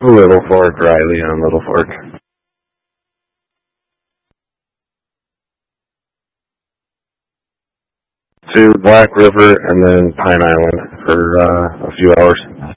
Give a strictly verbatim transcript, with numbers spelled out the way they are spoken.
Little Fork, Riley on Little Fork. To Black River and then Pine Island for uh, a few hours.